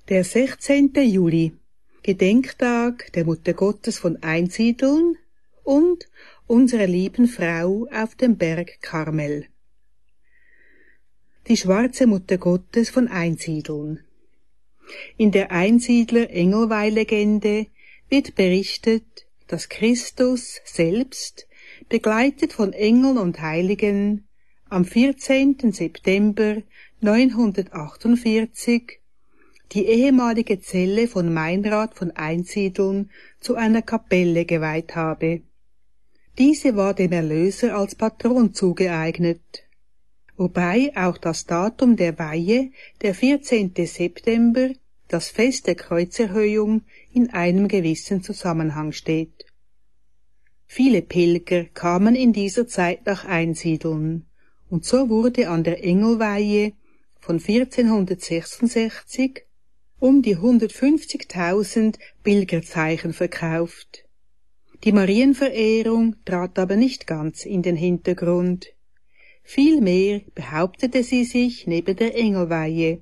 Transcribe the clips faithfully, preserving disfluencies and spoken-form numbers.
Der sechzehnte Juli, Gedenktag der Mutter Gottes von Einsiedeln und unserer lieben Frau auf dem Berg Karmel. Die schwarze Mutter Gottes von Einsiedeln. In der Einsiedler-Engelweih-Legende wird berichtet, dass Christus selbst, begleitet von Engeln und Heiligen, am vierzehnten September neunhundertachtundvierzig die ehemalige Zelle von Meinrad von Einsiedeln zu einer Kapelle geweiht habe. Diese war dem Erlöser als Patron zugeeignet, wobei auch das Datum der Weihe, der vierzehnte September, das Fest der Kreuzerhöhung, in einem gewissen Zusammenhang steht. Viele Pilger kamen in dieser Zeit nach Einsiedeln, und so wurde an der Engelweihe von vierzehnhundertsechsundsechzig um die hundertfünfzigtausend Pilgerzeichen verkauft. Die Marienverehrung trat aber nicht ganz in den Hintergrund. Vielmehr behauptete sie sich neben der Engelweihe.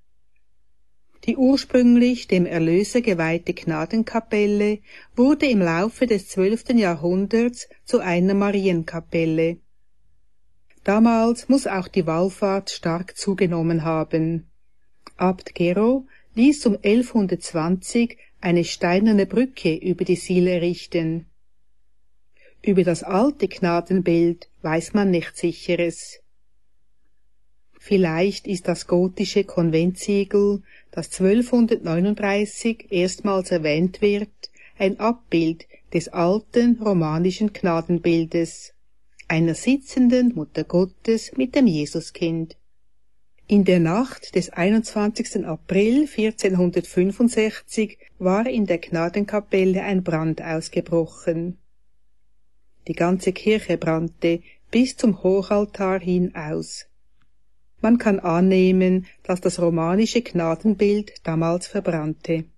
Die ursprünglich dem Erlöser geweihte Gnadenkapelle wurde im Laufe des zwölften Jahrhunderts zu einer Marienkapelle. Damals muss auch die Wallfahrt stark zugenommen haben. Abt Gero ließ um elfhundertzwanzig eine steinerne Brücke über die Sihl errichten. Über das alte Gnadenbild weiß man nichts Sicheres. Vielleicht ist das gotische Konventsiegel, das zwölfhundertneununddreißig erstmals erwähnt wird, ein Abbild des alten romanischen Gnadenbildes, einer sitzenden Mutter Gottes mit dem Jesuskind. In der Nacht des einundzwanzigsten April vierzehnhundertfünfundsechzig war in der Gnadenkapelle ein Brand ausgebrochen. Die ganze Kirche brannte bis zum Hochaltar hin aus. Man kann annehmen, dass das romanische Gnadenbild damals verbrannte.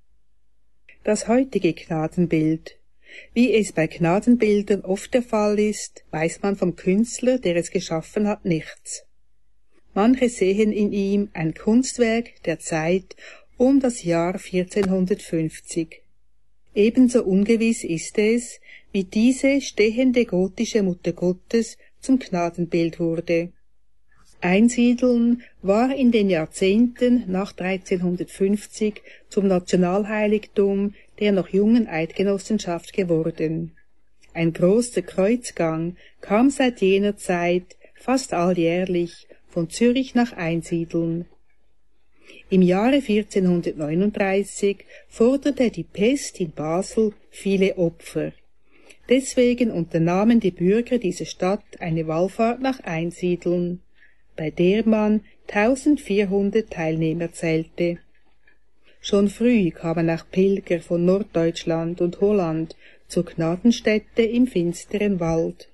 Das heutige Gnadenbild. Wie es bei Gnadenbildern oft der Fall ist, weiß man vom Künstler, der es geschaffen hat, nichts. Manche sehen in ihm ein Kunstwerk der Zeit um das Jahr vierzehnhundertfünfzig. Ebenso ungewiss ist es, wie diese stehende gotische Mutter Gottes zum Gnadenbild wurde. Einsiedeln war in den Jahrzehnten nach dreizehnhundertfünfzig zum Nationalheiligtum der noch jungen Eidgenossenschaft geworden. Ein großer Kreuzgang kam seit jener Zeit fast alljährlich von Zürich nach Einsiedeln. Im Jahre vierzehnhundertneununddreißig forderte die Pest in Basel viele Opfer. Deswegen unternahmen die Bürger dieser Stadt eine Wallfahrt nach Einsiedeln, bei der man eintausendvierhundert Teilnehmer zählte. Schon früh kamen auch Pilger von Norddeutschland und Holland zur Gnadenstätte im finsteren Wald.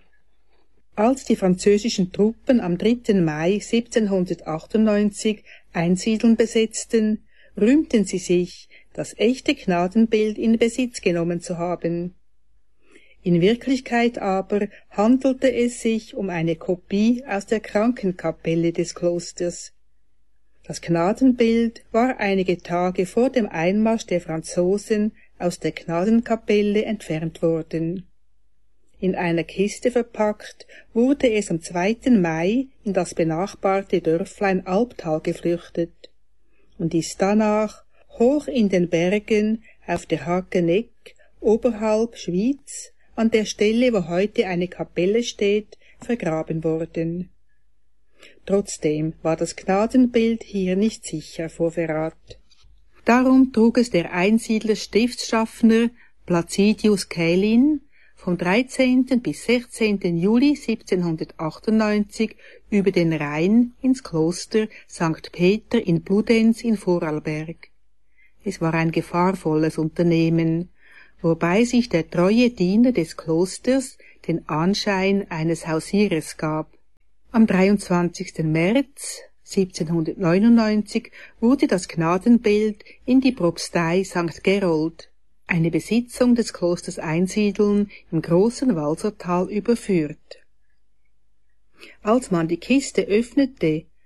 Als die französischen Truppen am dritten Mai siebzehnhundertachtundneunzig Einsiedeln besetzten, rühmten sie sich, das echte Gnadenbild in Besitz genommen zu haben. In Wirklichkeit aber handelte es sich um eine Kopie aus der Krankenkapelle des Klosters. Das Gnadenbild war einige Tage vor dem Einmarsch der Franzosen aus der Gnadenkapelle entfernt worden. In einer Kiste verpackt wurde es am zweiten Mai in das benachbarte Dörflein Albtal geflüchtet und ist danach hoch in den Bergen auf der Hakeneck oberhalb Schwyz, an der Stelle, wo heute eine Kapelle steht, vergraben worden. Trotzdem war das Gnadenbild hier nicht sicher vor Verrat. Darum trug es der Einsiedler Stiftsschaffner Placidius Kählin vom dreizehnten bis sechzehnten Juli siebzehnhundertachtundneunzig über den Rhein ins Kloster Sankt Peter in Bludenz in Vorarlberg. Es war ein gefahrvolles Unternehmen, wobei sich der treue Diener des Klosters den Anschein eines Hausierers gab. Am dreiundzwanzigsten März siebzehnhundertneunundneunzig wurde das Gnadenbild in die Propstei Sankt Gerold, eine Besitzung des Klosters Einsiedeln im großen Walsertal, überführt. Als man die Kiste öffnete,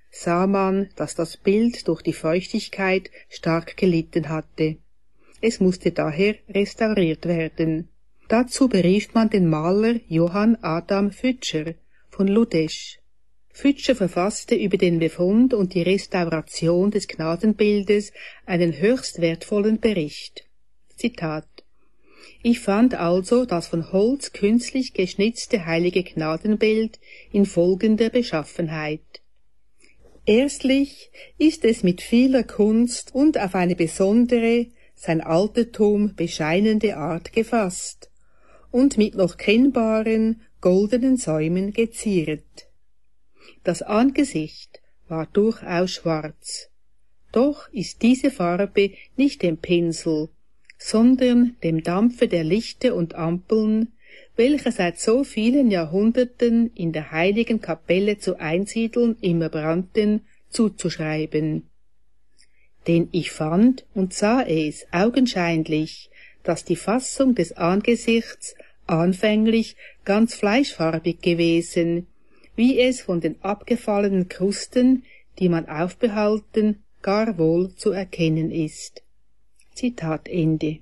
sah man, dass das Bild durch die Feuchtigkeit stark gelitten hatte. Es musste daher restauriert werden. Dazu berief man den Maler Johann Adam Fütscher von Ludesch. Fütscher verfasste über den Befund und die Restauration des Gnadenbildes einen höchst wertvollen Bericht. Zitat: Ich fand also das von Holz künstlich geschnitzte heilige Gnadenbild in folgender Beschaffenheit. Erstlich ist es mit vieler Kunst und auf eine besondere, sein Altertum bescheinende Art gefasst und mit noch kennbaren, goldenen Säumen geziert. Das Angesicht war durchaus schwarz, doch ist diese Farbe nicht dem Pinsel, sondern dem Dampfe der Lichter und Ampeln, welche seit so vielen Jahrhunderten in der heiligen Kapelle zu Einsiedeln immer brannten, zuzuschreiben. Denn ich fand und sah es augenscheinlich, dass die Fassung des Angesichts anfänglich ganz fleischfarbig gewesen, wie es von den abgefallenen Krusten, die man aufbehalten, gar wohl zu erkennen ist. Zitat Ende.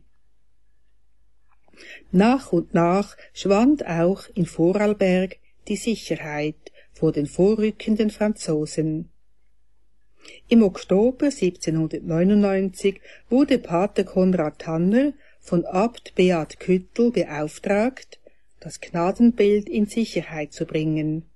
Nach und nach schwand auch in Vorarlberg die Sicherheit vor den vorrückenden Franzosen. Im Oktober siebzehnhundertneunundneunzig wurde Pater Konrad Tanner von Abt Beat Küttl beauftragt, das Gnadenbild in Sicherheit zu bringen.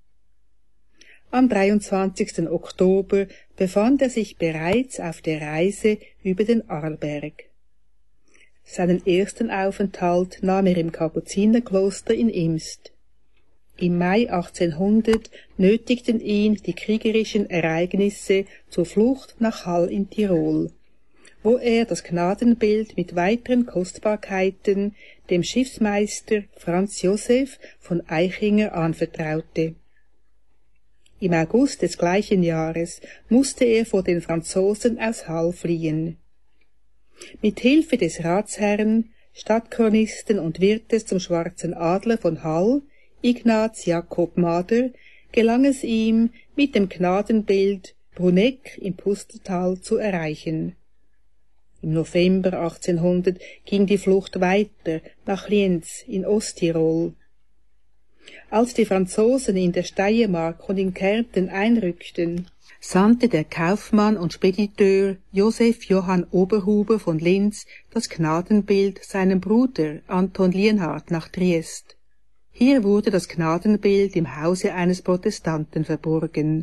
Am dreiundzwanzigsten Oktober befand er sich bereits auf der Reise über den Arlberg. Seinen ersten Aufenthalt nahm er im Kapuzinerkloster in Imst. Im Mai achtzehnhundert nötigten ihn die kriegerischen Ereignisse zur Flucht nach Hall in Tirol, wo er das Gnadenbild mit weiteren Kostbarkeiten dem Schiffsmeister Franz Joseph von Eichinger anvertraute. Im August des gleichen Jahres musste er vor den Franzosen aus Hall fliehen. Mit Hilfe des Ratsherrn, Stadtchronisten und Wirtes zum Schwarzen Adler von Hall, Ignaz Jakob Mader, gelang es ihm, mit dem Gnadenbild Bruneck im Pustertal zu erreichen. Im November achtzehnhundert ging die Flucht weiter nach Lienz in Osttirol. Als die Franzosen in der Steiermark und in Kärnten einrückten, sandte der Kaufmann und Spediteur Joseph Johann Oberhuber von Linz das Gnadenbild seinem Bruder Anton Lienhard nach Triest. Hier wurde das Gnadenbild im Hause eines Protestanten verborgen.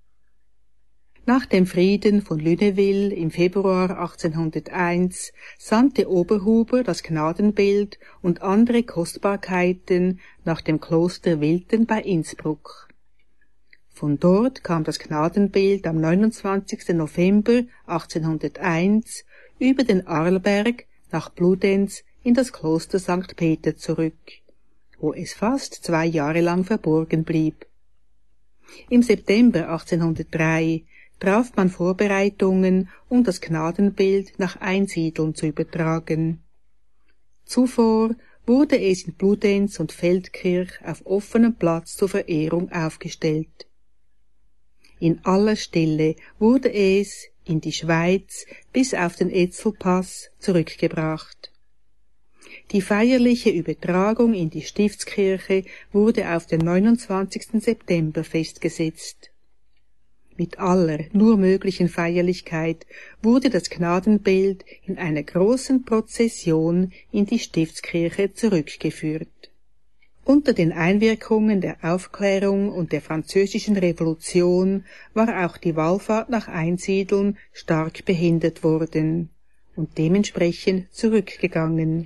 Nach dem Frieden von Lunéville im Februar achtzehnhunderteins sandte Oberhuber das Gnadenbild und andere Kostbarkeiten nach dem Kloster Wilten bei Innsbruck. Von dort kam das Gnadenbild am neunundzwanzigsten November achtzehnhunderteins über den Arlberg nach Bludenz in das Kloster Sankt Peter zurück, wo es fast zwei Jahre lang verborgen blieb. Im September achtzehnhundertdrei traf man Vorbereitungen, um das Gnadenbild nach Einsiedeln zu übertragen. Zuvor wurde es in Bludenz und Feldkirch auf offenem Platz zur Verehrung aufgestellt. In aller Stille wurde es in die Schweiz bis auf den Etzelpass zurückgebracht. Die feierliche Übertragung in die Stiftskirche wurde auf den neunundzwanzigsten September festgesetzt. Mit aller nur möglichen Feierlichkeit wurde das Gnadenbild in einer großen Prozession in die Stiftskirche zurückgeführt. Unter den Einwirkungen der Aufklärung und der Französischen Revolution war auch die Wallfahrt nach Einsiedeln stark behindert worden und dementsprechend zurückgegangen.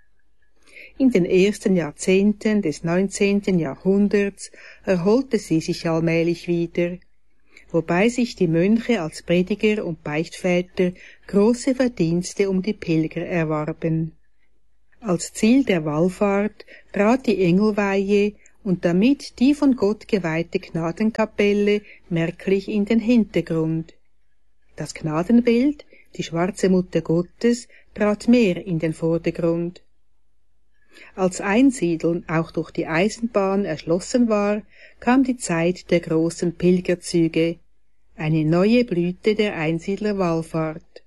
In den ersten Jahrzehnten des neunzehnten Jahrhunderts erholte sie sich allmählich wieder, wobei sich die Mönche als Prediger und Beichtväter große Verdienste um die Pilger erwarben. Als Ziel der Wallfahrt trat die Engelweihe und damit die von Gott geweihte Gnadenkapelle merklich in den Hintergrund. Das Gnadenbild, die schwarze Mutter Gottes, trat mehr in den Vordergrund. Als Einsiedeln auch durch die Eisenbahn erschlossen war, kam die Zeit der großen Pilgerzüge, eine neue Blüte der Einsiedlerwallfahrt.